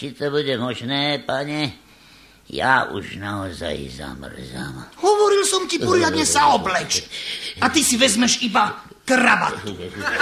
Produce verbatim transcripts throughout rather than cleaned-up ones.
či to bude možné, pane? Ja už naozaj zamrzám. Hovoril som ti poriadne sa obleč. A ty si vezmeš iba kravatu.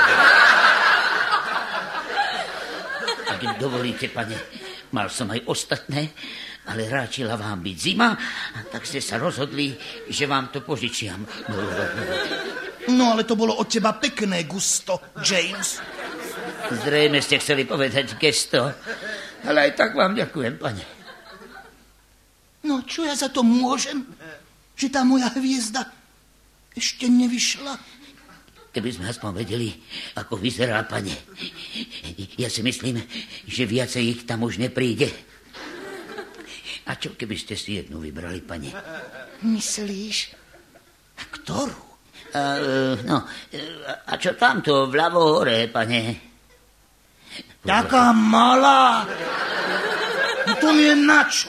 Ak dovolíte, pane, mal som aj ostatné, ale ráčila vám byť zima, tak ste sa rozhodli, že vám to požičiam. No ale to bolo od teba pekné gusto, James. Zrejme ste chceli povedať gesto, ale aj tak vám ďakujem, pane. No čo ja za to môžem, že tá moja hviezda ešte nevyšla? Keby sme aspoň vedeli, ako vyzerá, pane. Ja si myslím, že viacej ich tam už nepríde. A čo keby ste si jednu vybrali, pane? Myslíš? A ktorú? A, no, a čo tamto vľavo hore, pane? Taká malá. No to mi je načo.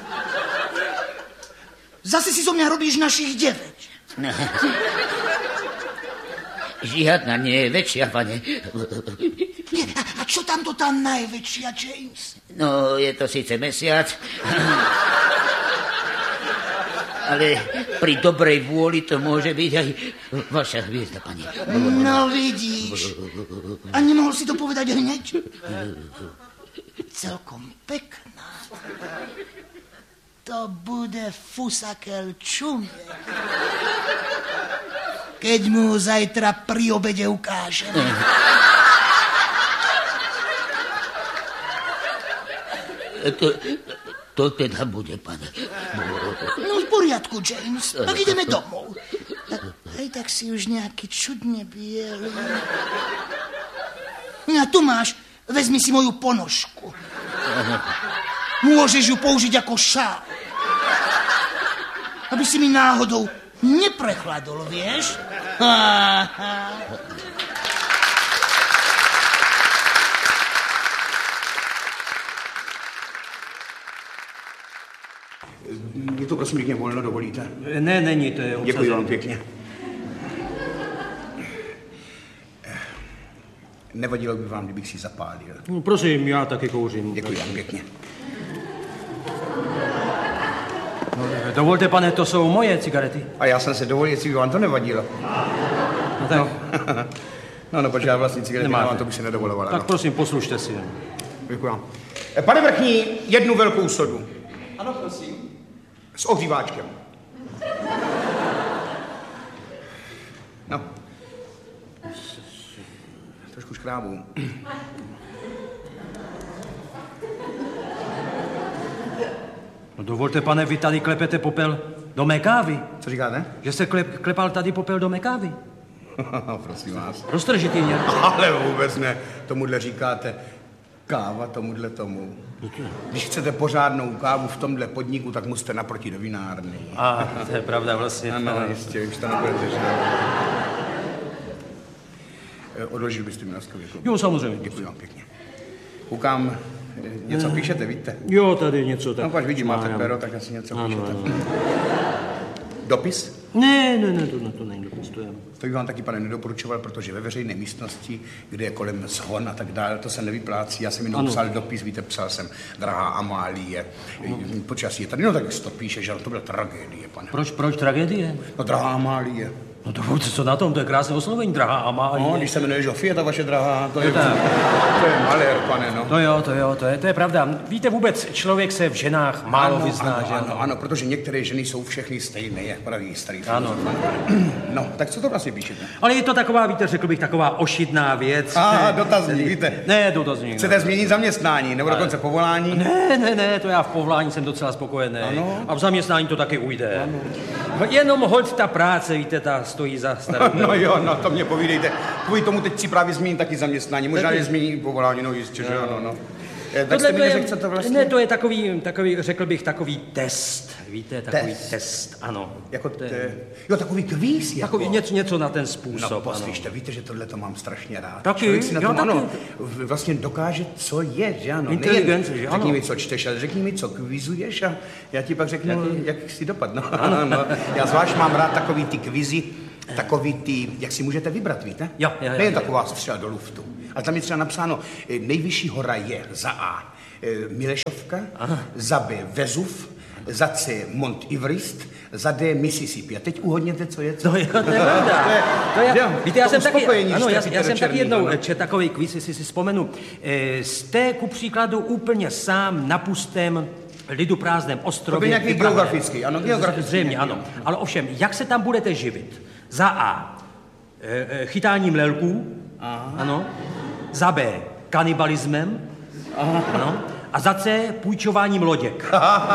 Zase si zo mňa robíš našich deväť. No. Žiadna nie je väčšia, pane. A čo tamto tá najväčšia, James? No, je to síce mesiac, ale pri dobrej vôli to môže byť aj vaša hviezda, pani. No vidíš. A nemohol si to povedať hneď? Celkom pekná. To bude fusakel čumie. Keď mu zajtra pri obede ukážem. To, to teda bude, pane. No v poriadku, James. Tak ideme domov. Hej, tak si už nejaký čudne bielý. A tu máš, vezmi si moju ponožku. Môžeš ju použiť ako šál. Aby si mi náhodou neprechladol, vieš? Je to prosím pěkně volno, dovolíte? Ne, není, to je obsazené. Děkuji vám pěkně. Nevadilo by vám, kdybych si zapálil. No, prosím, já taky kouřím. Děkuji vám pěkně. No, dovolte, pane, to jsou moje cigarety. A já jsem se dovolil, jestli by vám to nevadilo. No tak. No, no, no protože já vlastní cigarety nemám, to bych si nedovolovala. Tak no. prosím, poslušte si. Děkuji vám. Pane vrchní, jednu velkou sodu. Ano, prosím. S ohříváčkem. No. Trošku škrábu. No dovolte, pane, vy tady klepete popel do mé kávy. Co říkáte? Že jste klep, klepal tady popel do mé kávy. Prosím vás. Roztržitý mě. Ale vůbec ne. Tomuhle říkáte káva tomuhle tomu. Když chcete pořádnou kávu v tomhle podniku, tak musíte naproti do vinárny. A to je pravda vlastně. Ano, jistě, už to nebudete, že? Odložil byste mi laskavě. Jo, samozřejmě. Děkuji vám pěkně. Koukám, něco píšete, víte? Jo, tady něco tak. No, pač vidím, máte Májam. pero, tak asi něco Ano, píšete. ano. Dopis? Ne, ne, ne, to, to není dopis, to je. To bych vám taky, pane, nedoporučoval, protože ve veřejné místnosti, kde je kolem zhon a tak dále, to se nevyplácí. Já jsem jenom ano. psal dopis, víte, psal jsem, drahá Amálie, no. Počasí je tady, no tak to píše, že to byla tragédie, pane. Proč, proč tragédie? No, drahá Amálie. No to co na tom, to je krásné oslovení, drahá Amálie. No, když se jmenuje Žofie, ta vaše drahá, to je, to, to je malér, pane, no. To jo, to jo, to je, to je pravda. Víte, vůbec člověk se v ženách málo ano, vyzná, ano, že? Ano, ano, protože některé ženy jsou všechny stejné, jak pravý starý Ano. No, tak co to vlastně píšete? Ale je to taková, víte, řekl bych, taková ošidná věc. A dotazník, víte. Ne, dotazník. Chcete změnit zaměstnání, nebo dokonce povolání? Ne, ne, ne, to já v povolání jsem docela spokojený. Ano. A v zaměstnání to taky ujde. Ano. Jenom hoď ta práce, víte, ta stojí za starou. No jo, no to mě povídejte. Kvůli tomu teď si právě změním taky zaměstnání. Možná, že změním povolání, no jistě, že ano, no. Tak Tohle jste mi to je, neřekl, co to vlastně? Ne, to je takový, takový, řekl bych, takový test. Víte, takový Test. test, ano. Jako To je- te... Jo, takový kvíz, jako. Takový něco, něco na ten způsob, No, ano. poslyšte, víte, že tohle to mám strašně rád. Taky? Člověk si na Jo, tom, taky. ano, vlastně dokáže, co je, že ano. Inteligence, Nejen že ano. Řekni mi, co čteš, ale řekni mi, co kvizuješ a já ti pak řeknu, Jaký? jak si dopadne. No, ano. Já zvlášť mám rád takový ty kvizy, takový ty, jak si můžete vybrat, víte? Jo, jo, jo, Nejen jo. taková střela do luftu. Ale tam je třeba napsáno, eh, nejvyšší hora je za A. Milešovka, aha. Za B Vezuv, za C Mont Everest, za D Mississippi. A teď uhodněte, co je co. No jo, to je pravda. to je, to je, jo, víte, já to jsem taky, ano, já, já jsem taky jednou no. četl takový quiz, jestli si vzpomenu. E, jste ku příkladu úplně sám na pustém lidu prázdném ostrově. To by nějaký geografický, ano, geografický. Zřejmě, ano. Ale ovšem, jak se tam budete živit? Za A. E, chytáním lelků, aha. Ano. Za B. Kanibalismem, aha. Ano. A za C půjčováním loděk.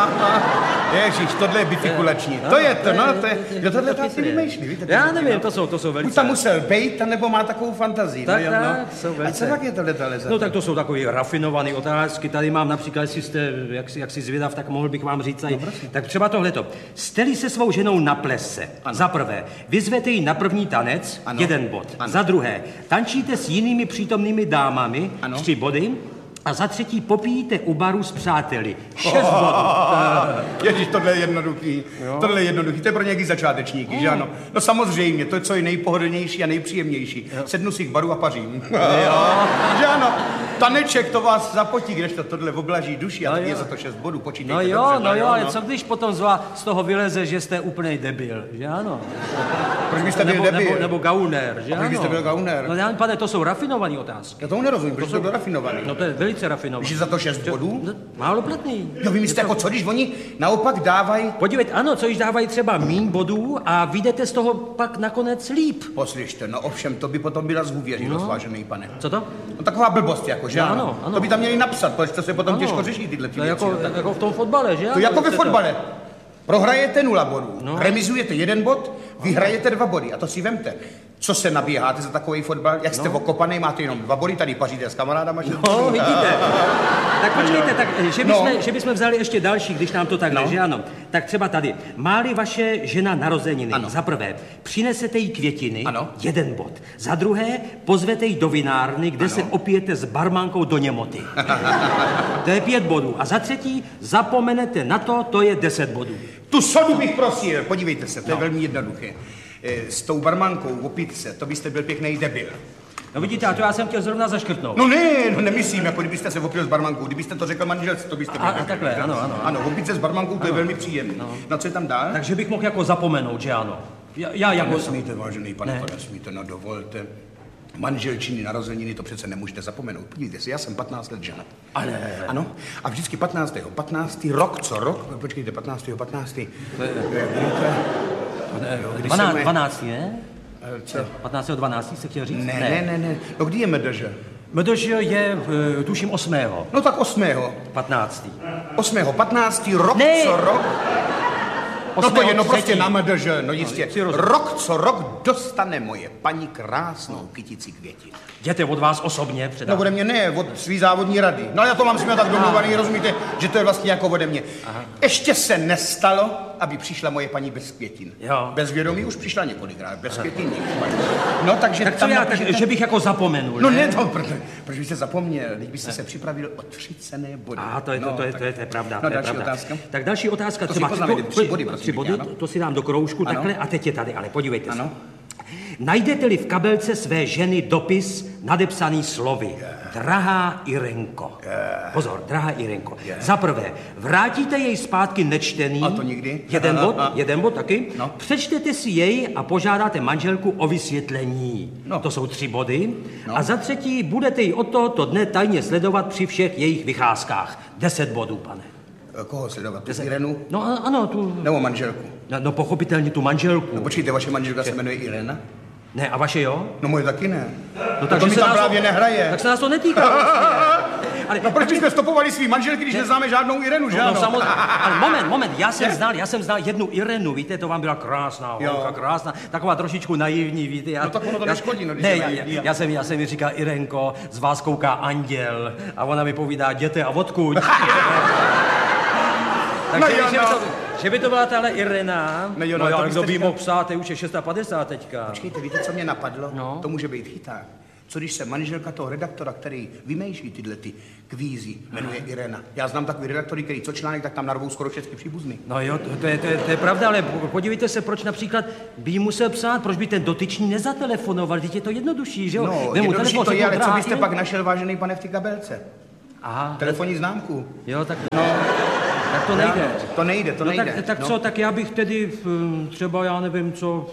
Ježíš, tohle je bifikulační. To je to, no, to je, jo, tohle to asi vymýšlí, víte? Já nevím, to jsou, to jsou velice... Buď tam musel bejt, nebo má takovou fantazii. Tak, no, tak, no. jsou velice... A co tak je tohle tohle? No tak to jsou takový rafinovaný otázky. Tady mám například, jestli jste jak, jak si zvědav, tak mohl bych vám říct. No, tak třeba tohleto. Jste-li se svou ženou na plese, ano. Za prvé, vyzvete ji na první tanec, ano. Jeden bod. Ano. Za druhé, tančíte s jinými přítomnými dámami, ano. Tři body. A za třetí popíjíte u baru s přáteli. Šest oh, bodů. Ježíš, tohle je jednoduchý. Jo. Tohle je jednoduchý. To je pro nějaký začátečníky, oh. Že ano? No samozřejmě, to je co je nejpohodlnější a nejpříjemnější. Jo. Sednu si k baru a pařím. Jo. Že ano? Taneček to vás zapotí, kdežto tohle oblaží duši a no tak je za to šest bodů. Počítejte no jo, dobře. No jo, ale no. Co když potom z toho vyleze, že jste úplnej debil, že ano? Proč byste byl nebo, debil? Nebo, nebo gauner, že a proč byste byl gauner? No já, pane, to jsou rafinované otázky. Já tomu nerozumím, proč to jsou rafinovaný? No to je velice rafinovaný. Víš za to šest bodů? No, málo platný. No vy myslíte, to... jako co, když oni naopak dávají... Podívejte, ano, co když dávají třeba míň bodů a vyjdete z toho pak nakonec líp. Poslyšte, no ovšem, to by potom byla zhůvěřilost, no. Vážený pane. Co to? No taková blbost, jako, že no, ano? Ano, ano. To by tam měli napsat, protože to se potom ano. Těžko řeší tyhle ty to věci. Jako, no, jako v tom fotbale, že? To ano, jako ve fotbale. To... Prohrajete nula bodů, no. Remizujete jeden bod, no. Vyhrajete dva body a to si vemte. Co se nabíháte za takový fotbal? Jak jste no. Okopaný, máte jenom dva body, tady paříte s kamarádama. Že... No, vidíte. Tak počkejte, tak, že, bychom, no. že bychom vzali ještě další, když nám to tak no. že ano. Tak třeba tady. Má-li vaše žena narozeniny, ano. Za prvé, přinesete jí květiny, ano. Jeden bod. Za druhé, pozvete jí do vinárny, kde ano. Se opijete s barmankou do němoty. To je pět bodů. A za třetí, zapomenete na to, to je deset bodů. Tu sodu bych prosil, podívejte se, to no. Je velmi jednoduché. S tou barmankou opít se, to byste byl pěkný debil. No vidíte, a to já jsem chtěl zrovna zaškrtnout. No ne, no nemyslím, jako kdybyste se opil s barmankou, kdybyste to řekl manželce, to byste byl. A, a takhle, ano, ano. Ano, opít se s barmankou, to ano. Je velmi příjemné. No. Na co je tam dál? Takže bych mohl jako zapomenout, že ano. Já, já jako... Nesmíte, vážený pane, ne. To nesmíte, no dovolte. Manželčiny, narozeniny, to přece nemůžete zapomenout. Podívejte si, já jsem patnáct let ženat. Ale... Ano, a vždycky patnáctého patnáctého rok co rok, počkejte, patnáctého patnáctého dvanáctého ne? Co? patnáctého dvanáctého jste chtěl říct? Ne, ne, ne, ne. No kdy je M D Ž? M D Ž je, tuším, osmého No tak osmého patnáctého osmého patnáctého rok ne. Co rok. No to je, no prostě na M D Ž, no jistě. No, rok co rok dostane moje paní krásnou kytici květin. Jděte od vás osobně předám. No ode mě ne, od svý závodní rady. No já to mám s mě tak domluvaný, rozumíte, že to je vlastně jako ode mě. Aha. Ještě se nestalo, aby přišla moje paní bez květin. Jo. Bez vědomí už přišla několikrát, bez květin. No takže tak co tam já, napíšete... tak, že bych jako zapomenul, No ne, ne to, proč, proč byste zapomněl, když byste ne. Se připravil o tři cenné body. A to je, no, to, to, je, tak... to, je, to je pravda. No to je další pravda. otázka. Tak další otázka. To třeba, si poznáme, tři body, prosím. Tři body, to si dám do kroužku ano. Takhle a teď je tady, ale podívejte ano. Se. Najdete-li v kabelce své ženy dopis nadepsaný slovy yeah. Drahá Irenko. Yeah. Pozor, drahá Irenko. Yeah. Za prvé, vrátíte jej zpátky nečtený. A to nikdy? Jeden bod, jeden bod taky. No. Přečtete si jej a požádáte manželku o vysvětlení. No. To jsou tři body. No. A za třetí, budete ji od tohoto dne tajně sledovat při všech jejich vycházkách. Deset bodů, pane. Koho sledovat? Tu Irenu? No ano, tu... Nebo manželku? No, no pochopitelně tu manželku. No počkejte, vaše manželka se jmenuje Irena? Ne, a vaše jo? No moje taky ne. No, tak to mi tam právě to... nehraje. Tak se nás to netýká. Ale, no proč bychom stopovali svý manželky, když ne. Neznáme žádnou Irenu, že no, ano? No samozřejmě, ale moment, moment, já jsem znal, já jsem znal jednu Irenu, víte, to vám byla krásná holka, krásná, taková trošičku naivní, víte. Já, no tak ono to já, neškodí, no, když ne, je já, naivní. Já, já, jsem, já jsem mi říkal, Irenko, z vás kouká anděl a ona mi povídá, jděte a odkud. Takže, no jo, no. Že, by to, že by to byla tahle Irena, no, jo, no, no ale kdo by mohl psát, je už je padesát šest teďka. Počkejte, víte, co mě napadlo? No. To může být chyták. Co když se manželka toho redaktora, který vymýšlí tyhle ty kvízy, jmenuje Irena. Já znám takový redaktory, který co článek, tak tam narvou skoro všechny příbuzný. No jo, to, to, je, to, je, to je pravda, ale podívejte se, proč například by jí musel psát, proč by ten dotyčný nezatelefonoval, teď je to jednodušší, že jo? No, jednodušší to je, ale co byste pak našel, vážený pane, v té kabelce? Aha. Telefonní známku. Jo, tak no, tak to nejde. To nejde, to no, nejde. Tak, tak no. co, tak já bych tedy třeba, já nevím co,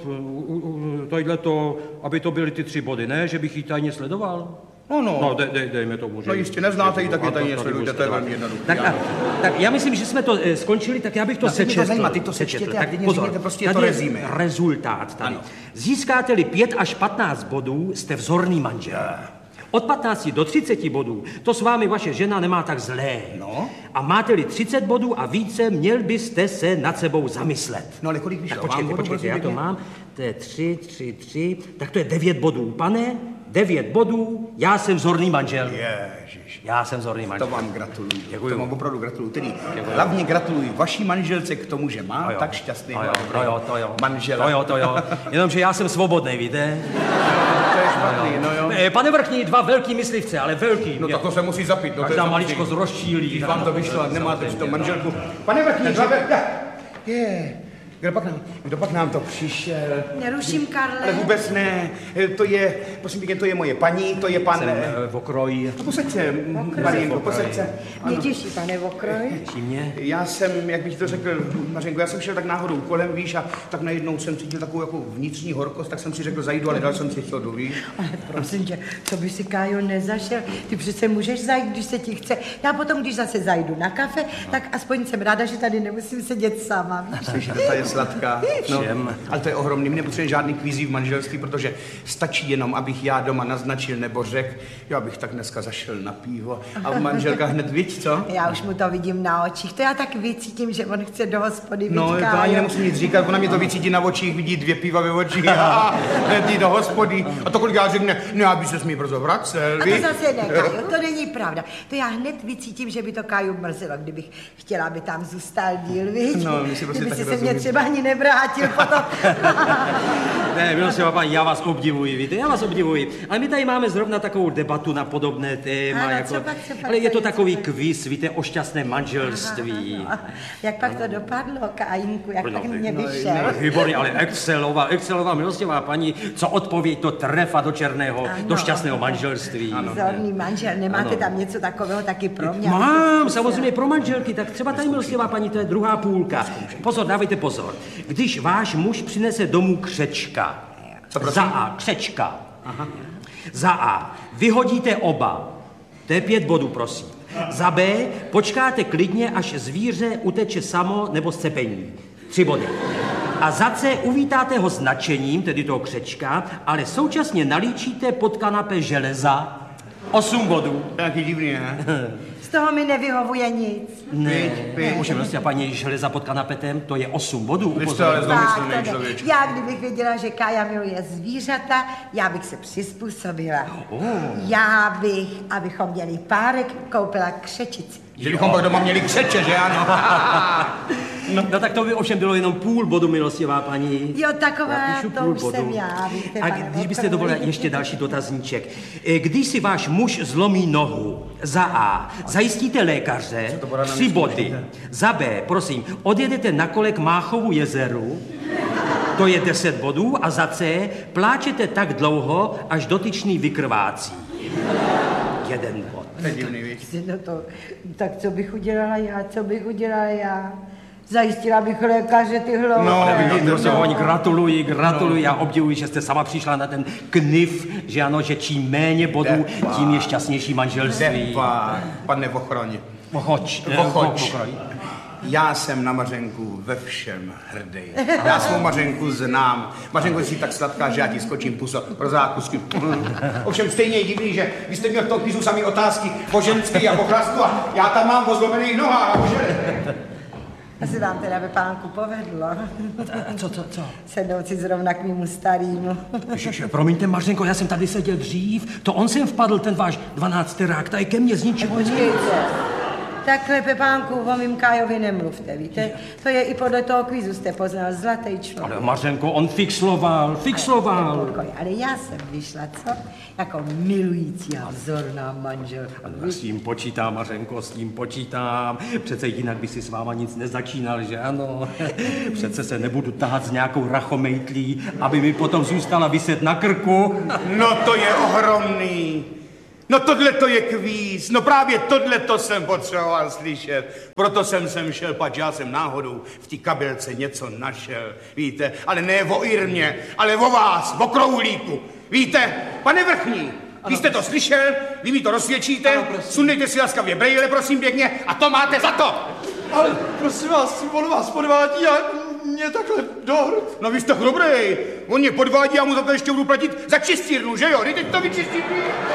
tohle to, aby to byly ty tři body, ne? Že bych ji tajně sledoval? No, no. No, dej, dej, dejme tomu, že... No jistě, neznáte ji, tak je tajně sledujte, to je velmi jednoduché. Tak, a, tak já myslím, že jsme to e, skončili, tak já bych to no, sečetl. To zajímá, ty to sečtěte a teď řekněte prostě tady to rezime. Rezultát tady. Ano. Získáte-li pět až patnáct bodů, jste vzorný manžel. Od patnácti do třiceti bodů, to s vámi vaše žena nemá tak zlé. No. A máte-li třicet bodů a více, měl byste se nad sebou zamyslet. No ale kolik vyšlo? Tak počkejte, počkejte, já to mám. To je tři, tři, tři, tak to je devět bodů. Pane, devět bodů, já jsem vzorný manžel. Ježiš. Já jsem vzorný manžel. To vám gratuluju. Děkuju. To vám opravdu gratuluju. Tedy Děkuju. hlavně gratuluji vaší manželce k tomu, že má tak šťastný to jo, to jo, to jo. manžela. To jo, to jo. Jenomže já jsem svobodný, víte? To je špatný, no jo. Eh, Pane vrchní, dva velký myslivce, ale velký. No tak to se musí zapít. No, Každá maličkost rozčílí. Když vám to vyšlo a nemáte to manželku. Pane vrchní, dva velký. Je. Kdo pak, nám, kdo pak nám to přišel? Neruším, Karle. Ale vůbec ne. To je, prosím pěkně, to je moje paní, to je pan... Jsem v okroji. No, posaď se, Marienko, posaď se. Mě těší, pane Vokroj. Těší mě. Já jsem, jak bych to řekl, Mařenko, já jsem šel tak náhodou kolem, víš, a tak najednou jsem cítil takovou jako vnitřní horkost, tak jsem si řekl, zajdu, ale dal jsem si sodu, víš. Ale prosím tě, co by si, Kájo, nezašel? Ty přece můžeš zajít, když se ti chce. Já potom, když zase zajdu na kafe, tak aspoň jsem ráda, že tady nemusím sedět sama. Slyšíte, ta je sladká. No, ale to je ohromný. My nepotřebujeme žádný kvízí v manželství, protože stačí jenom, abych já doma naznačil nebo řekl, já bych tak dneska zašel na pivo a manželka hned víc, co? Já už mu to vidím na očích. To já tak vycítím, že on chce do hospody. No, víc, to ani nemusím nic říkat, ona mě to vycítí na očích, vidí dvě piva ve očích a hned jít do hospody. A to kolikrát řekne, ne, aby se mi brzo vracel, A víš? to zase ne, Kájo, to není pravda. To já hned vycítím, že by to Káju mrzelo, kdybych chtěla, aby tam zůstal díl, víš? No, my si prostě kdyby tak si se rozumíme. mě třeba ani nevrátil potom. Ne, milostivá paní, já vás obdivuji, víte, já vás obdivuji. Ale my tady máme zrovna takovou debatu na podobné téma, Ano, jako, co pak, co pak, ale je to co takový pak? kvíz, víte, o šťastném manželství. Jak pak to dopadlo, Kájinku, jak No, pak mě no, vyšel? ne, výborně, ale excelová, excelová milostivá paní, co odpověď to trefa do černého, Ano. do šťastného manželství. Vzorný manžel, nemáte Ano. tam něco takového taky pro mě? Mám, samozřejmě pro manželky, tak třeba tady milostivá paní, to je druhá půlka. Pozor, dávejte pozor. Když váš muž přinese domů křečka, Co, prosím? za A, křečka, Aha. Za A, vyhodíte oba, to je pět bodů, prosím. Za B, počkáte klidně, až zvíře uteče samo nebo z cepení, tři body. A za C, uvítáte ho značením, tedy toho křečka, ale současně nalíčíte pod kanapé železa, osm bodů. Taky divný, ne? Z toho mi nevyhovuje nic. Ne, Pět. už prostě paní železa pod kanapetem, to je osm bodů. Vy jste ale upozorňuji. Tak, zlomyslný to ne. člověk. Já, kdybych věděla, že Kája miluje zvířata, já bych se přizpůsobila. Oh. Já bych, abychom měli párek, koupila křečici. Že bychom pak doma měli křeče, že ano? No, no tak to by ovšem bylo jenom půl bodu, milostivá paní. Jo, taková, Já píšu to půl už bodu. jsem já, víte, A pane když byste Vokroj. dovolila ještě další dotazníček. E, Když si váš muž zlomí nohu, za A, zajistíte lékaře, to bude na tři mě body. zkoušíte? Za B, prosím, odjedete na kole k Máchovu jezeru, to je deset bodů. A za C, pláčete tak dlouho, až dotyčný vykrvácí. Jeden bod. To je divný, víš? No to, tak co bych udělala já, co bych udělala já? Zajistila bych lékaře ty hloupé. No, Ale vidíte, vidíte, prosím, no. oni gratuluji, gratuluji, já obdivuji, že jste sama přišla na ten kniv, že ano, že čím méně bodů, Depa. tím je šťastnější manželství. Depa, pane Vochroň. Vochoč. eh, Vochoč. Vokroj. Já jsem na Mařenku ve všem hrdý. Já svou Mařenku znám. Mařenko, jsi tak sladká, že já ti skočím puso pro zákusky. Ovšem stejně je divný, že vy jste měl v tom kvízu samý otázky po ženský a po chlastu a já tam mám o zlomených nohách a o železech. Asi vám teda ve pánku povedlo. Co, co, co? Sednout si zrovna k mému starýmu. Ježiš, promiňte, Mařenko, já jsem tady seděl dřív, to on sem vpadl, ten váš dvanácterák, tady ke mně z ničeho nic. Počkejte. Takhle, Pepánku, o mým Kájovi nemluvte, víte? To je i podle toho kvízu, jste poznal, zlatý člověk. Ale Mařenko, on fixloval, fixloval. Pokoj, ale já jsem vyšla, co? Jako milující a vzorná manželka. Já s tím počítám, Mařenko, s tím počítám. Přece jinak by si s váma nic nezačínal, že ano? Přece se nebudu tahat s nějakou rachomejtlí, aby mi potom zůstala viset na krku. No to je ohromný. No tohle to je kvíz, no právě tohle to jsem potřeboval slyšet. Proto jsem sem šel, pač já jsem náhodou v té kabelce něco našel, víte, ale ne o Irmě, ale o vás, o Kroulíku. Víte, pane Vrchní, vy jste to slyšel, vy mi to rozsvědčíte, sundejte si laskavě brejle, prosím pěkně, a to máte za to. Ale prosím vás, on vás podvádí a mě takhle dort. No vy jste chrobrej, on mě podvádí a mu za to ještě budu platit za čistírnu, že jo? Teď to vyčistíte.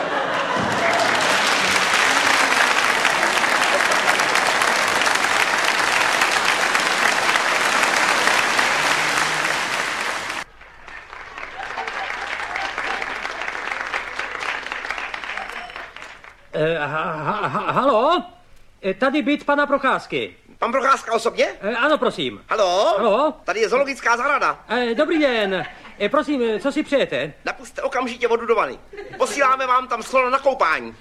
Uh, ha, ha, ha, halo? Tady byt pana Procházky. Pan Procházka osobně? Uh, ano, prosím. Halo? Halo? Tady je zoologická zahrada. Uh, dobrý den. Uh, prosím, co si přejete? Napusťte okamžitě vodu do vany. Posíláme vám tam slona na koupání.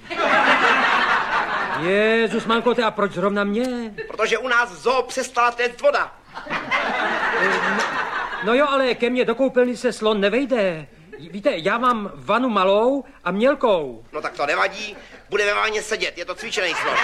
Jezus, mankote, a proč zrovna mě? Protože u nás v zoo přestala téct voda. Uh, no, no jo, ale ke mně do koupelny se slon nevejde. Víte, já mám vanu malou a mělkou. No tak to nevadí, bude ve vaně sedět, je to cvičený slon.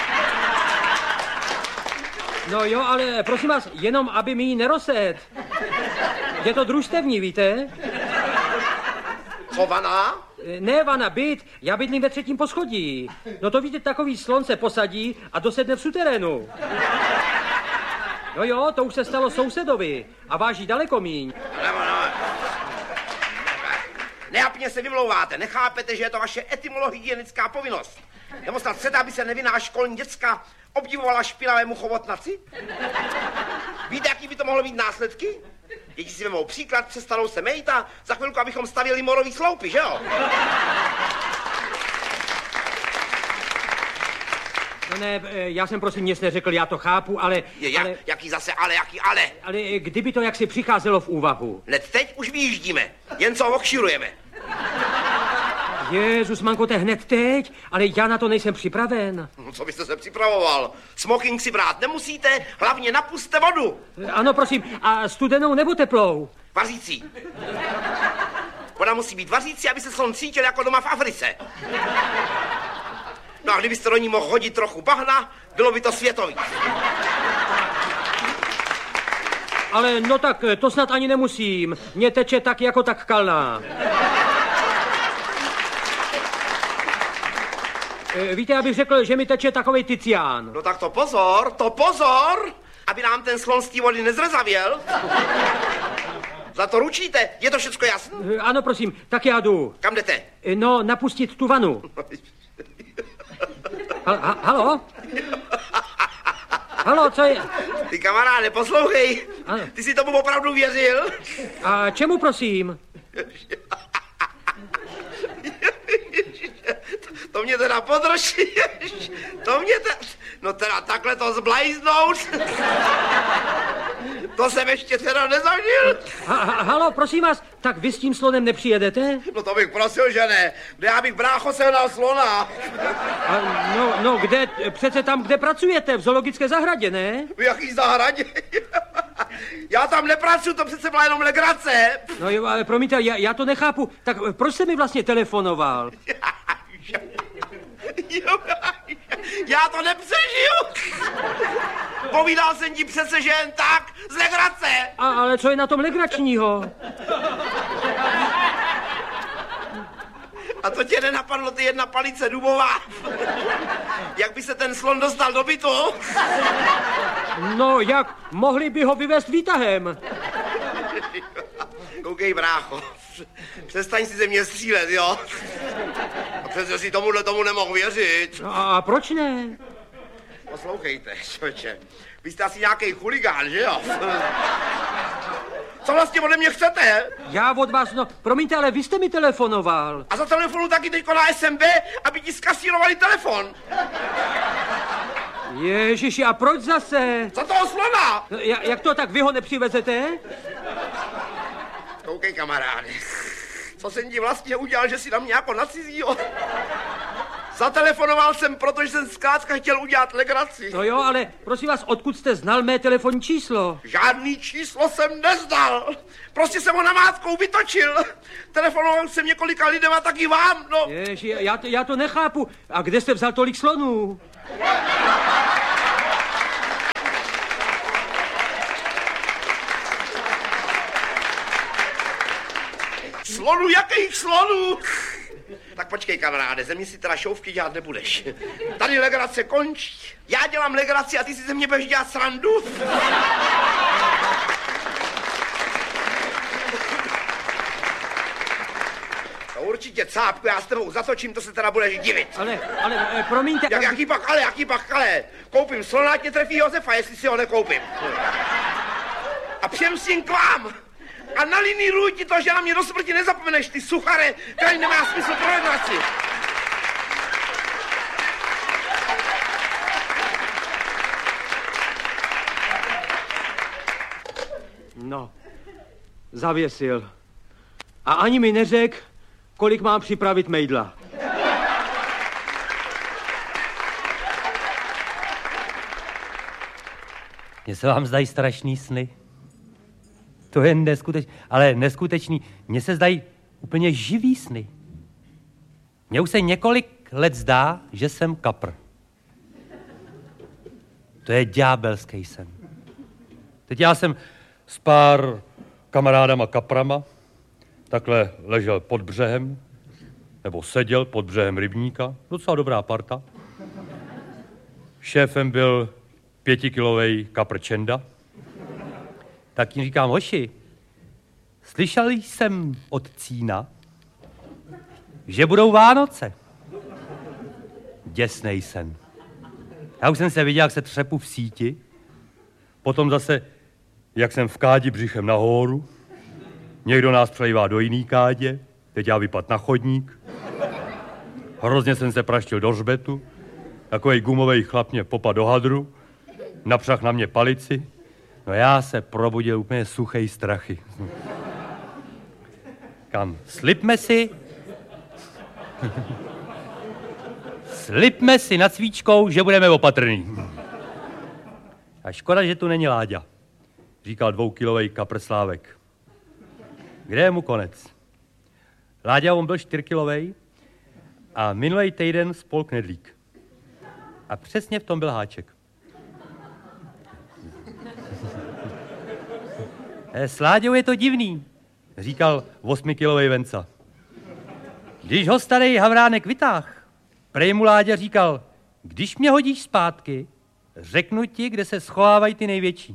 No jo, ale prosím vás, jenom aby mi ji nerozset. Je to družstevní, víte? Co vana? Ne, vana, byt, já bydlím ve třetím poschodí. No to víte, takový slon se posadí a dosedne v suterénu. No jo, to už se stalo sousedovi a váží daleko míň. Nebo no. Nejapně se vymlouváte, nechápete, že je to vaše etymologická povinnost. Nebo snad chcete, aby se nevinná školní děcka obdivovala špinavému chobotnaci? Víte, jaký by to mohlo mít následky? Děti si vemou příklad, přestanou se mejt a za chvilku, abychom stavěli morový sloupy, že jo? No ne, já jsem prosím nic neřekl, já to chápu, ale... Je, jak, ale jaký zase ale, jaký ale? Ale kdyby to jaksi přicházelo v úvahu. Hned teď už vyjíždíme, jen co okširujeme. Jezus, mankote, hned teď? Ale já na to nejsem připraven. No, co byste se připravoval? Smoking si brát nemusíte, hlavně napuste vodu. Ano, prosím, a studenou nebo teplou? Vařící. Voda musí být vařící, aby se slon cítil jako doma v Africe. No a kdybyste do ní mohl hodit trochu bahna, bylo by to světový. Ale no tak, to snad ani nemusím. Mně teče tak jako tak kalná. Víte, abych řekl, že mi teče takovej Ticián. No tak to pozor, to pozor, aby nám ten slon z té vody nezrezavěl. Za to ručíte, je to všecko jasné? Ano, prosím, tak já jdu. Kam jdete? No, napustit tu vanu. Ha, ha, halo? Halo, co je? Ty kamaráde, poslouchej. Ano. Ty si tomu opravdu věřil? A čemu, prosím? To mě teda podrží. To mě teda... No teda takhle to zblajznout. To jsem ještě teda nezažil. Ha, ha, halo, prosím vás, tak vy s tím slonem nepřijedete? No to bych prosil, že ne. Kde já bych brácho sehnal slona? A, no, no, kde? Přece tam, kde pracujete, v zoologické zahradě, ne? V jaký zahradě? Já tam nepracuji, to přece byla jenom legrace. No jo, ale promiňte, já, já to nechápu. Tak proč jste mi vlastně telefonoval? Já to nepřežiju. Povídal jsem ti přece, že jen tak, z legrace. A, ale co je na tom legračního? A to tě nenapadlo, ty jedna palice dubová. Jak by se ten slon dostal do bytu? No, jak? Mohli by ho vyvést výtahem. Koukej, brácho, přestaň si ze mě střílet, jo? A přece si tomuhle tomu nemohu věřit. No, a proč ne? Poslouchejte, člověče, vy jste asi nějaký chuligán, že jo? Co vlastně ode mě chcete? Já od vás, no, promiňte, ale vy jste mi telefonoval. A za telefonu taky teďko na S M B, aby ti zkasírovali telefon. Ježiši, a proč zase? Za toho slona? Jak, jak to, tak vy ho nepřivezete? Koukej, kamaráde, co jsem ti vlastně udělal, že si na mě jako na cizího? Zatelefonoval jsem, protože jsem zkrátka chtěl udělat legraci. No jo, ale prosím vás, odkud jste znal mé telefonní číslo? Žádný číslo jsem neznal. Prostě jsem ho namátkou vytočil. Telefonoval jsem několika lidem a taky vám, no. Ježi, já to, já to nechápu. A kde jste vzal tolik slonů? Slonů? Jakých slonů? Tak počkej, kamaráde, ze mě si teda šouvky dělat nebudeš. Tady legrace končí. Já dělám legraci a ty si ze mě budeš dělat srandu. No určitě, cápku, já s tebou zatočím, to se teda budeš divit. Ale, ale, promiňte... Jak, jaký pak, ale, jaký pak, ale. Koupím slona, ať mě trefí Josefa, jestli si ho nekoupím. A přijem s ním k vám. A naliníruj ti to, že na mě do smrti nezapomeneš, ty suchare, který nemá smysl pro legraci. No, zavěsil. A ani mi neřekl, kolik mám připravit mejdla. Mně se vám zdají strašný sny. To je neskutečný, ale neskutečný. Mně se zdají úplně živý sny. Mně už se několik let zdá, že jsem kapr. To je ďábelský sen. Teď já jsem s pár kamarádama kaprama takhle ležel pod břehem, nebo seděl pod břehem rybníka. Docela dobrá parta. Šéfem byl pětikilovej kapr Čenda. Tak jim říkám, hoši, slyšel jsem od Cína, že budou Vánoce. Děsnej sen. Já už jsem se viděl, jak se třepu v síti, potom zase, jak jsem v kádi břichem nahoru, někdo nás přejívá do jiný kádě, teď já vypad na chodník, hrozně jsem se praštil do hřbetu, takovej gumovej chlap mě popad do hadru, napřah na mě palici, no já se probudil úplně suchej strachy. Kam? Slipme si, slipme si nad svíčkou, že budeme opatrní. A škoda, že tu není Láďa, říkal dvoukilovej kapr Slávek. Kde je mu konec? Láďa, on byl čtyřkilovej a minulej týden spol Knedlík. A přesně v tom byl háček. S Láďou je to divný, říkal osmikilovej Venca. Když ho starý Havránek vytáh, prej mu Láďa říkal, když mě hodíš zpátky, řeknu ti, kde se schovávají ty největší.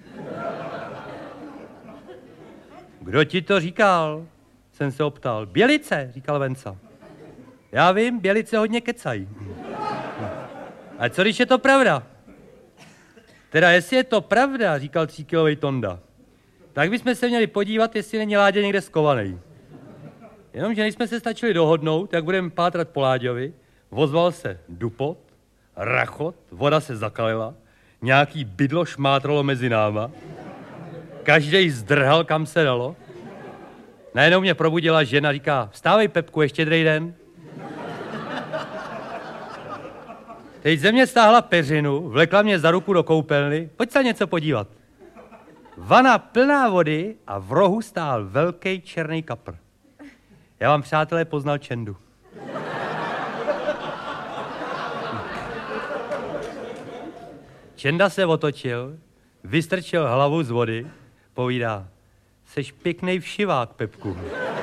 Kdo ti to říkal? Jsem se optal. Bělice, říkal Venca. Já vím, Bělice hodně kecají. Ale co když je to pravda? Teda jestli je to pravda, říkal tříkilovej Tonda, tak bychom se měli podívat, jestli není Láďa někde skovaný. Jenomže než jsme se stačili dohodnout, jak budeme pátrat po Láďovi, ozval se dupot, rachot, voda se zakalila, nějaký bydlo šmátralo mezi náma, každej zdrhal, kam se dalo. Najednou mě probudila žena, říká, vstávej, Pepku, je štědrý den. Teď ze mě stáhla peřinu, vlekla mě za ruku do koupelny, pojď se něco podívat. Vana plná vody a v rohu stál velký černý kapr. Já vám, přátelé, poznal Čendu. Čenda se otočil, vystrčil hlavu z vody, povídá, seš pěknej všivák, Pepku.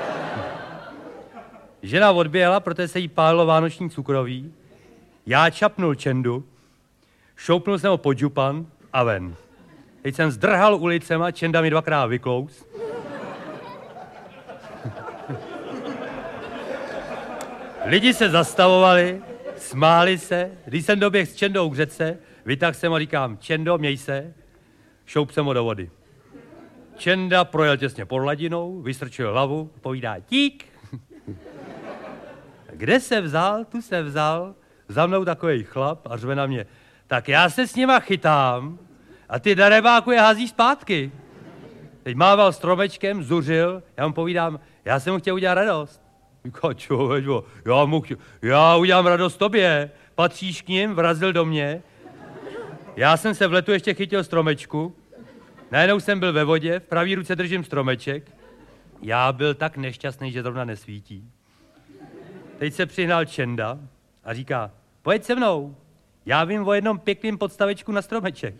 Žena odběhla, protože se jí pálilo vánoční cukroví. Já čapnul Čendu, šoupnul jsem ho pod župan a ven. Teď jsem zdrhal ulicema, Čenda mi dvakrát vyklous. Lidi se zastavovali, smáli se, když jsem doběhl s Čendou k řece, vytáhl jsem a říkám, Čendo, měj se, šoup jsem ho do vody. Čenda projel těsně pod hladinou, vystrčil hlavu, povídá, dík. Kde se vzal, tu se vzal, za mnou takovej chlap a řve na mě, tak já se s nima chytám a ty darebáku je hází zpátky. Teď mával stromečkem, zuřil, já mu povídám, já jsem mu chtěl udělat radost. Říká, člověčo, já, mu, já udělám radost tobě, patříš k ním, vrazil do mě. Já jsem se v letu ještě chytil stromečku, najednou jsem byl ve vodě, v pravý ruce držím stromeček. Já byl tak nešťastný, že zrovna nesvítí. Teď se přihnal Čenda a říká, pojď se mnou, já vím o jednom pěkným podstavečku na stromeček.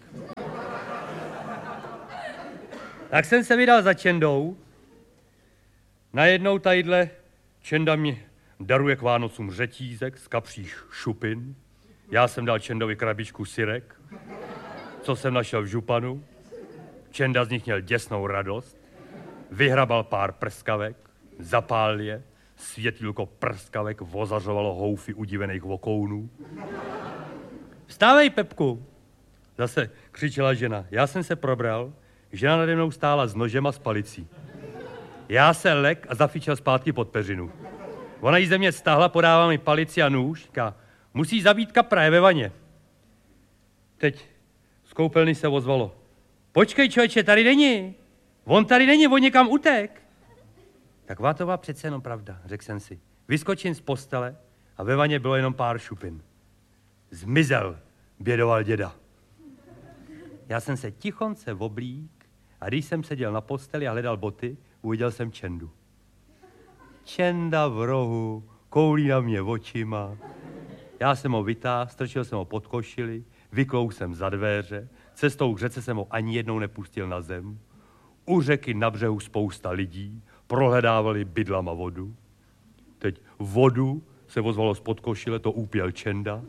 Tak jsem se vydal za Čendou. Najednou tadyhle Čenda mi daruje k Vánocům řetízek z kapřích šupin. Já jsem dal Čendovi krabičku syrek, co jsem našel v županu. Čenda z nich měl děsnou radost. Vyhrabal pár prskavek, zapálil je, světýlko prskavek ozařovalo houfy udivených vokounů. Vstávej, Pepku, zase křičela žena. Já jsem se probral, žena nade mnou stála s nožem a s palicí. Já se lek a zafičel zpátky pod peřinu. Ona jí ze mě stáhla, podává mi palici a nůž, říká, musí zabít kapra, je ve vaně. Teď z koupelny se ozvalo. Počkej, člověče, tady není. On tady není, on někam utek. Taková to byla přece jenom pravda, řekl jsem si. Vyskočím z postele a ve vaně bylo jenom pár šupin. Zmizel, bědoval děda. Já jsem se tichonce oblík a když jsem seděl na posteli a hledal boty, uviděl jsem Čendu. Čenda v rohu, koulí na mě očima. Já jsem ho vytáhl, strčil jsem ho pod košili, vyklou jsem za dveře, cestou k řece jsem ho ani jednou nepustil na zem. U řeky na břehu spousta lidí, prohledávali bydlama vodu. Teď vodu se ozvalo spod košile, to úpěl Čenda.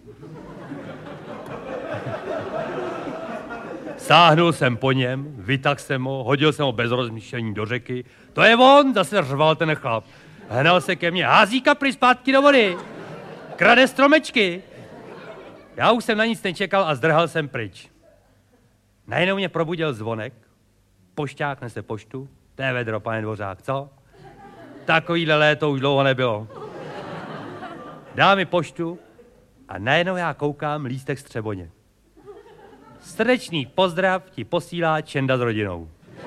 Sáhnul jsem po něm, vytáhl jsem ho, hodil jsem ho bez rozmýšlení do řeky. To je on, zase řval ten chlap. Hnal se ke mně, hází kapry zpátky do vody. Krade stromečky. Já už jsem na nic nečekal a zdrhal jsem pryč. Najednou mě probudil zvonek. Pošťák nese poštu. To je vedro, pane Dvořák, co? Takovýhle léto už dlouho nebylo. Dá mi poštu a najednou já koukám lístek z Třeboně. Srdečný pozdrav ti posílá Čenda s rodinou.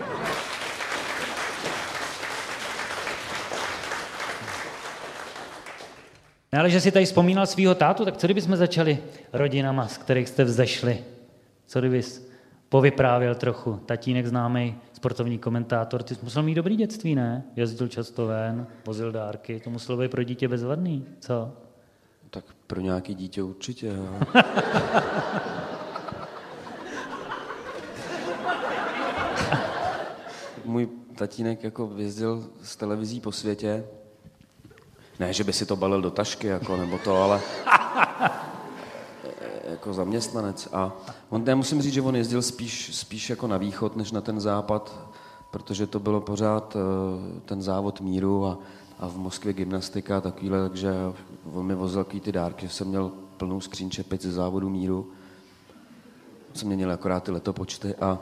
No, ale že si tady vzpomínal svýho tátu, tak co kdybychom začali rodinama, z kterých jste vzešli? Co kdybys povyprávěl trochu? Tatínek známý sportovní komentátor, ty jsi musel mít dobrý dětství, ne? Jezdil často ven, vozil dárky, to muselo být pro dítě bezvadný, co? Tak pro nějaký dítě určitě, jo. Můj tatínek jako jezdil z televizí po světě. Ne, že by si to balil do tašky, jako, nebo to, ale jako zaměstnanec. A on, já musím říct, že on jezdil spíš, spíš jako na východ, než na ten západ, protože to bylo pořád uh, ten závod míru a, a v Moskvě gymnastika a takovýhle, takže on mi vozil takový ty dárky, že jsem měl plnou skříň čepic ze závodu míru. Jsem měnil akorát ty letopočty a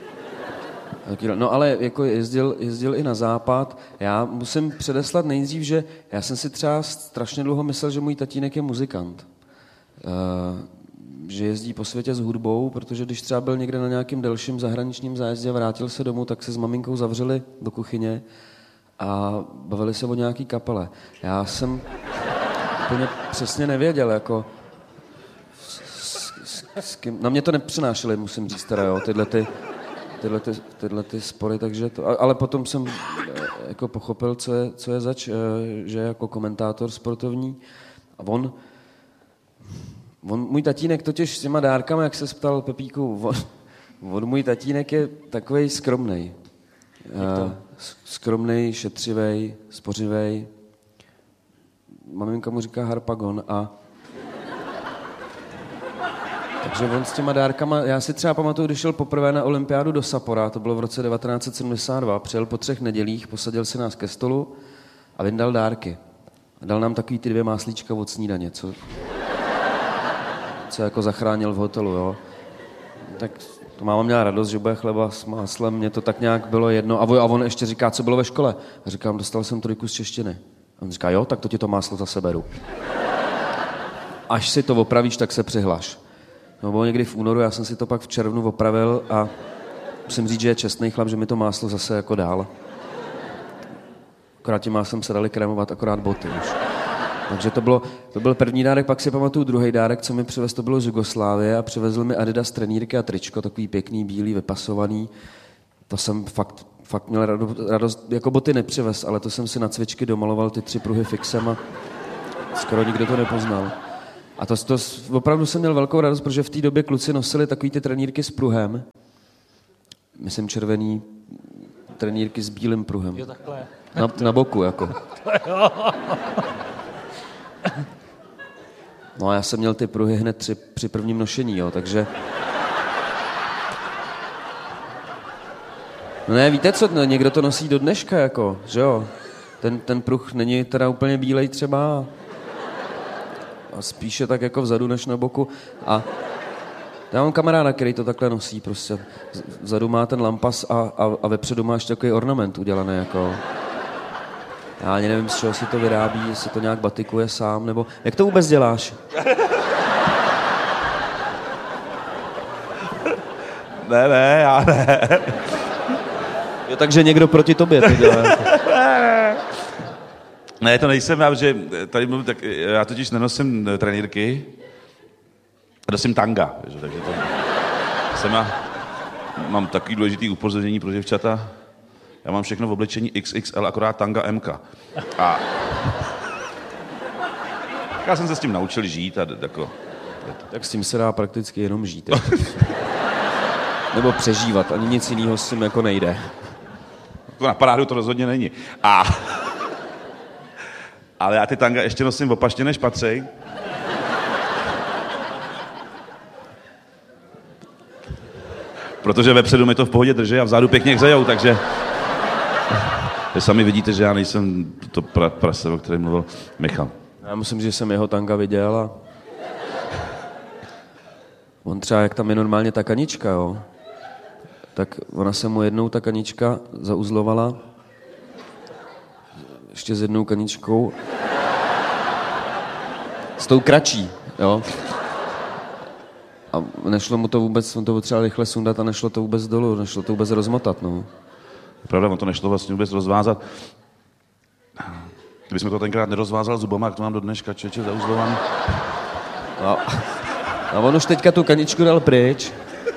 no ale jako jezdil, jezdil i na západ. Já musím předeslat nejdřív, že já jsem si třeba strašně dlouho myslel, že můj tatínek je muzikant. Uh, že jezdí po světě s hudbou, protože když třeba byl někde na nějakém delším zahraničním zájezdě a vrátil se domů, tak se s maminkou zavřeli do kuchyně a bavili se o nějaký kapele. Já jsem úplně přesně nevěděl, jako s, s, s kým. Na mě to nepřenášeli, musím říct teda, jo, tyhle ty Tyhle, ty, tyhle ty spory, takže to, ale potom jsem jako pochopil, co je, co je zač, že je jako komentátor sportovní. A on, on, můj tatínek totiž s těma dárkama, jak se ptal Pepíku, on, on můj tatínek je takovej skromnej. Uh, skromnej, šetřivej, spořivej. Maminka mu říká harpagon a takže on s těma dárkama, já si třeba pamatuju, když šel poprvé na olympiádu do Sappora, to bylo v roce devatenáct set sedmdesát dva, přijel po třech nedělích, posadil si nás ke stolu a vyndal dárky. A dal nám takový ty dvě máslíčka od snídaně, co, co jako zachránil v hotelu, jo. Tak to máma měla radost, že bude chleba s máslem, mně to tak nějak bylo jedno. A on ještě říká, co bylo ve škole. A říkám, dostal jsem trojku z češtiny. A on říká, jo, tak to ti to máslo zase beru. Až si to opravíš, tak se přihlaš. No, bylo někdy v únoru, já jsem si to pak v červnu opravil a musím říct, že je čestný chlap, že mi to máslo zase jako dál. akorát tím jsem se dali krémovat akorát boty už. Takže to, bylo, to byl první dárek, pak si pamatuju druhý dárek, co mi přivez, to bylo z Jugoslávie a přivezl mi Adidas trenýrky a tričko, takový pěkný, bílý, vypasovaný. To jsem fakt, fakt měl radost, jako boty nepřivez, ale to jsem si na cvičky domaloval ty tři pruhy fixem a skoro nikdo to nepoznal. A to, to opravdu jsem měl velkou radost, protože v té době kluci nosili takový ty trenýrky s pruhem. Myslím červený trenýrky s bílým pruhem. Jo, takhle. Na, na boku, jako. No a já jsem měl ty pruhy hned tři, při prvním nošení, jo, takže... No ne, víte co, no, někdo to nosí do dneška, jako, že jo. Ten, ten pruh není teda úplně bílej třeba a spíše tak jako vzadu než na boku. A já mám kamaráda, který to takhle nosí prostě. Vzadu má ten lampas a, a, a vepředu má ještě takový ornament udělaný, jako... Já ani nevím, z čeho si to vyrábí, jestli to nějak batikuje sám, nebo... Jak to vůbec děláš? Ne, ne, já ne. Jo, takže někdo proti tobě to dělá. Ne, to nejsem já, že tady mluvím, tak já totiž nenosím trenýrky, nosím tanga, že, takže to jsem já, mám takový důležitý upozornění pro děvčata. Já mám všechno v oblečení iks iks el, akorát tanga em ká. A já jsem se s tím naučil žít a jako... Tak s tím se dá prakticky jenom žít. Nebo přežívat, ani nic jiného s tím jako nejde. To na parádu to rozhodně není. A... Ale já ty tanga ještě nosím opačně než patřej. Protože vepředu mi to v pohodě drží a vzadu pěkně hřejou, takže... Vy sami vidíte, že já nejsem to pra, prase, o kterém mluvil Michal. Já myslím, že jsem jeho tanga viděl a... On třeba, jak tam je normálně ta kanička, jo, tak ona se mu jednou ta kanička zauzlovala ještě s jednou kaničkou s tou kratší, jo. A nešlo mu to vůbec, on to potřeboval rychle sundat a nešlo to vůbec dolů, nešlo to vůbec rozmotat, no. Pravda, on to nešlo vlastně vůbec rozvázat. Kdybychom to tenkrát nerozvázal zubama, jak to mám do dneška, čeče zauzlovaný. No. A on už teďka tu kaničku dal pryč.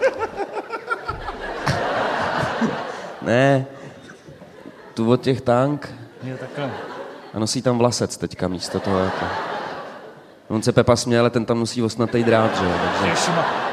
Ne, tu od těch tank. Jo, takhle. A nosí tam vlasec teďka místo toho. Jako. On se Pepa směje, ale ten tam nosí osnatý drát, že jo. Takže...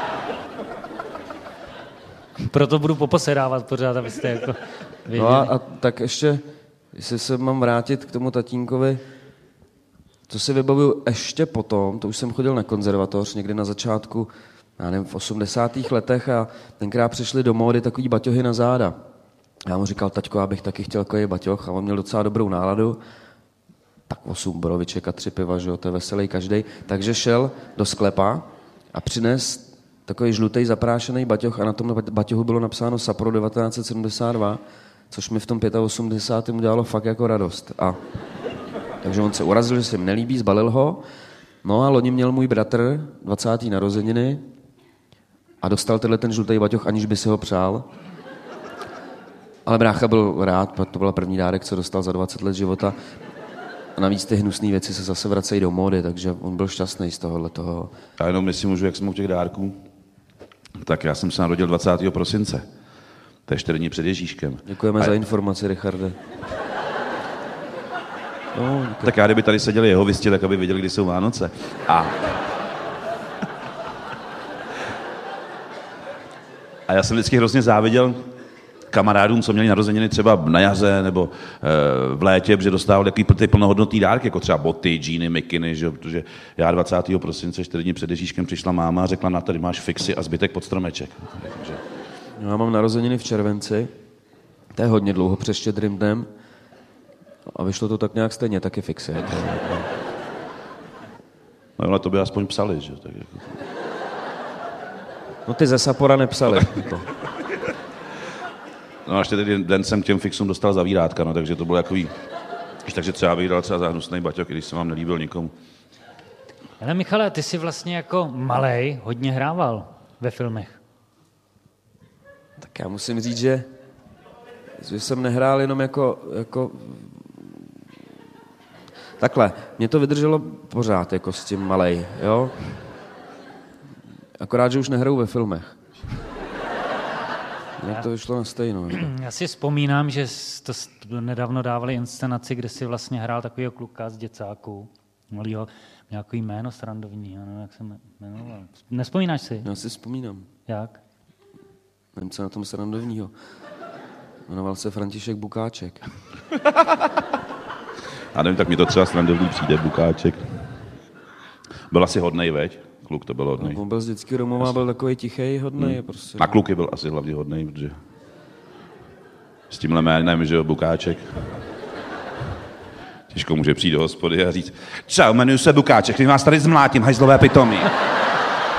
Proto budu poposedávat pořád, abyste jako věděli. No a, a tak ještě, jestli se mám vrátit k tomu tatínkovi, to si vybavuju ještě potom, to už jsem chodil na konzervatoř někdy na začátku, já nevím, v osmdesátých letech a tenkrát přišly do módy takový baťohy na záda. Já mu říkal, taťko, já bych taky chtěl takový baťoh a on měl docela dobrou náladu. Tak osm boroviček a tři piva, že jo, to je veselý každej. Takže šel do sklepa a přines takový žlutý zaprášený baťoh a na tom baťohu bylo napsáno Sapporo devatenáct set sedmdesát dva, což mi v tom osmdesátém pátém udělalo fakt jako radost. A takže on se urazil, že se jim nelíbí, zbalil ho. No a loni měl můj bratr dvacáté narozeniny a dostal tenhle ten žlutý baťoh, aniž by si ho přál. Ale brácha byl rád, to byl první dárek, co dostal za dvacet let života. A navíc ty hnusné věci se zase vracejí do módy, takže on byl šťastný z tohohle toho. Já jenom jestli můžu, jak jsme u těch dárků, tak já jsem se narodil dvacátého prosince. To je čtyři dny před Ježíškem. Děkujeme a... za informaci, Richarde. No, tak já, kdyby tady seděli jeho visti, tak aby věděli, kdy jsou Vánoce. A... a já jsem vždycky hrozně záviděl kamarádům, co měli narozeniny třeba na jaře nebo e, v létě, protože dostávali takový plnohodnotný dárky, jako třeba boty, džíny, mikiny, že? Protože já dvacátého prosince, čtyři dny před Ježíškem, přišla máma a řekla, na tady máš fixy a zbytek pod stromeček. Takže... Já mám narozeniny v červenci, to je hodně dlouho před Štědrým dnem a vyšlo to tak nějak stejně, taky fixy. Jako, jako. No ale to by aspoň psali, že? Tak jako... No ty ze Sappora nepsali. No až tedy den jsem k těm fixům dostal zavírátka, no, takže to bylo takový... Takže třeba bych dal třeba za hnusnej baťok, když se vám nelíbil nikomu. Ale Michale, ty jsi vlastně jako malej hodně hrával ve filmech. Tak já musím říct, že, že jsem nehrál jenom jako, jako takhle, mě to vydrželo pořád, jako s tím malej, jo? Akorát, že už nehraju ve filmech. Jak to vyšlo na stejno. Já si vzpomínám, že to nedávno dávali inscenaci, kde si vlastně hrál takovýho kluka z děcáků. Malýho, nějaký jméno srandovní, já nevím, jak se jmenoval. Nespomínáš si? Já si vzpomínám. Jak? Nevím, co na tom srandovního. Jmenoval se František Bukáček. A nevím, tak mi to třeba srandovní přijde, Bukáček. Byl asi hodnej, veď? Kluk to byl hodnej. No, on byl z dětský Romova, byl takový tichej, hodnej. Hmm. Prostě. A kluky byl asi hlavně hodnej, protože s tímhle jménem, že jo, Bukáček. Těžko může přijít do hospody a říct, čau, jmenuji se Bukáček, když vás tady zmlátím, hajzlové pitomí.